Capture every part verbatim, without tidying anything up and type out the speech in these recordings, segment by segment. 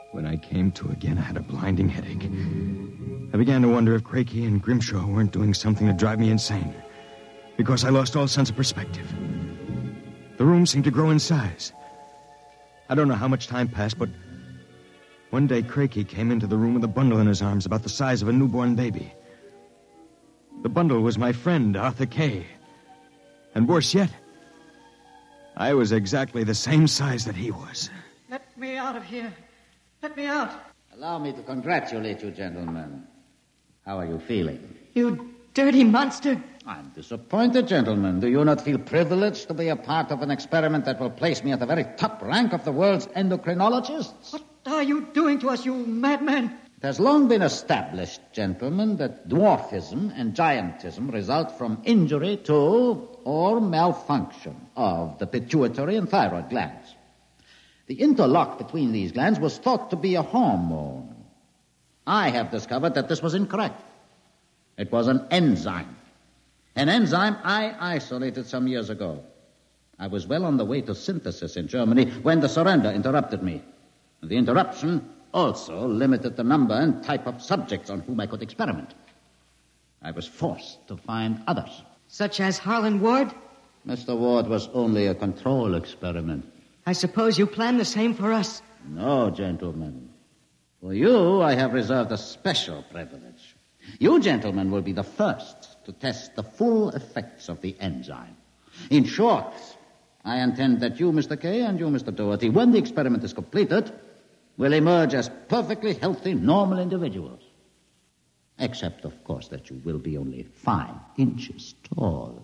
When I came to again, I had a blinding headache. I began to wonder if Crakey and Grimshaw weren't doing something to drive me insane, because I lost all sense of perspective. The room seemed to grow in size. I don't know how much time passed, but one day Crakey came into the room with a bundle in his arms about the size of a newborn baby. The bundle was my friend, Arthur Kay. And worse yet, I was exactly the same size that he was. Let me out of here. Let me out. Allow me to congratulate you, gentlemen. How are you feeling? You dirty monster. I'm disappointed, gentlemen. Do you not feel privileged to be a part of an experiment that will place me at the very top rank of the world's endocrinologists? What are you doing to us, you madman? It has long been established, gentlemen, that dwarfism and giantism result from injury to or malfunction of the pituitary and thyroid glands. The interlock between these glands was thought to be a hormone. I have discovered that this was incorrect. It was an enzyme. An enzyme I isolated some years ago. I was well on the way to synthesis in Germany when the surrender interrupted me. The interruption also limited the number and type of subjects on whom I could experiment. I was forced to find others. Such as Harlan Ward? Mister Ward was only a control experiment. I suppose you plan the same for us. No, gentlemen. For you, I have reserved a special privilege. You, gentlemen, will be the first to test the full effects of the enzyme. In short, I intend that you, Mister Kay, and you, Mister Doherty, when the experiment is completed, will emerge as perfectly healthy, normal individuals. Except, of course, that you will be only five inches tall.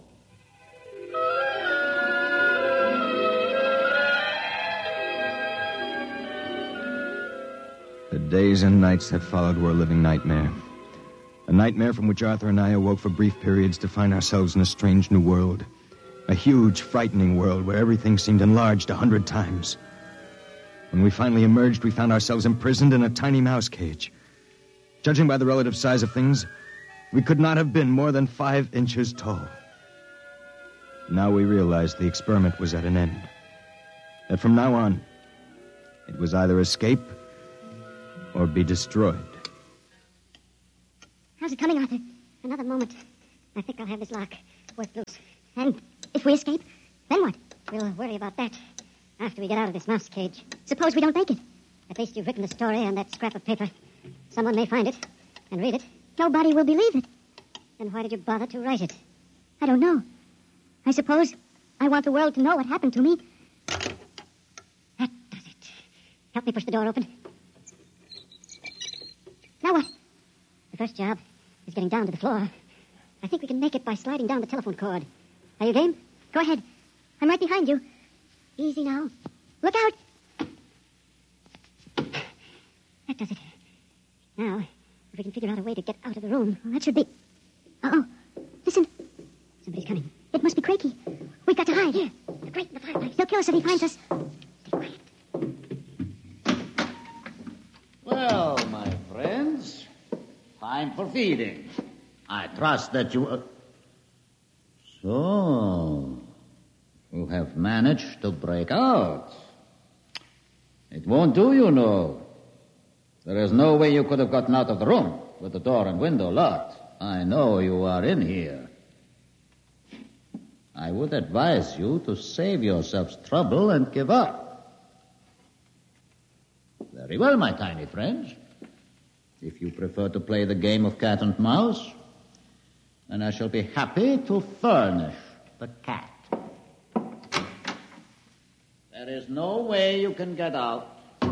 The days and nights that followed were a living nightmare. A nightmare from which Arthur and I awoke for brief periods to find ourselves in a strange new world. A huge, frightening world where everything seemed enlarged a hundred times. When we finally emerged, we found ourselves imprisoned in a tiny mouse cage. Judging by the relative size of things, we could not have been more than five inches tall. Now we realized the experiment was at an end. That from now on, it was either escape or be destroyed. How's it coming, Arthur? Another moment. I think I'll have this lock worked loose. And if we escape, then what? We'll worry about that after we get out of this mouse cage. Suppose we don't make it. At least you've written the story on that scrap of paper. Someone may find it and read it. Nobody will believe it. Then why did you bother to write it? I don't know. I suppose I want the world to know what happened to me. That does it. Help me push the door open. Now what? The first job is getting down to the floor. I think we can make it by sliding down the telephone cord. Are you game? Go ahead. I'm right behind you. Easy now. Look out. That does it. Now, if we can figure out a way to get out of the room, well, that should be... Uh-oh. Listen. Somebody's coming. It must be Crakey. We've got to hide. Here. The grate in the fireplace. He'll kill us if he finds us. Stay quiet. Well, my friends, time for feeding. I trust that you... Uh... So, you have managed to break out. It won't do, you know. There is no way you could have gotten out of the room with the door and window locked. I know you are in here. I would advise you to save yourselves trouble and give up. Very well, my tiny friends. If you prefer to play the game of cat and mouse, then I shall be happy to furnish the cat. There is no way you can get out.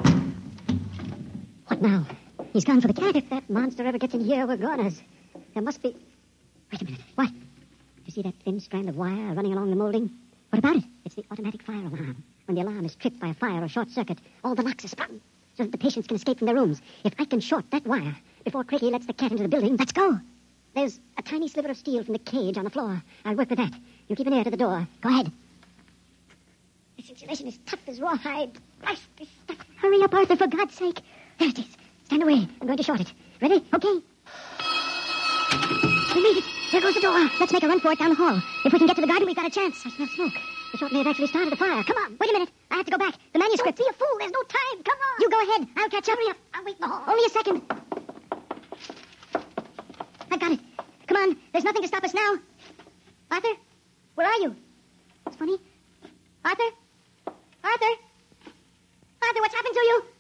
What now? He's gone for the cat. If that monster ever gets in here, we're goners. There must be... Wait a minute. What? You see that thin strand of wire running along the molding? What about it? It's the automatic fire alarm. When the alarm is tripped by a fire or short circuit, all the locks are sprung so that the patients can escape from their rooms. If I can short that wire before Crakey lets the cat into the building, let's go. There's a tiny sliver of steel from the cage on the floor. I'll work with that. You keep an ear to the door. Go ahead. This insulation is tough as rawhide. Blast this stuff. Hurry up, Arthur, for God's sake. There it is. Stand away. I'm going to short it. Ready? Okay. We made it. There goes the door. Let's make a run for it down the hall. If we can get to the garden, we've got a chance. I smell smoke. The short may have actually started the fire. Come on. Wait a minute. I have to go back. The manuscript. Don't be a fool. There's no time. Come on. You go ahead. I'll catch up. Hurry up. I'll wait in the hall. Only a second. I've got it. Come on. There's nothing to stop us now. Arthur? Where are you? It's funny. Arthur? Arthur? Arthur, what's happened to you?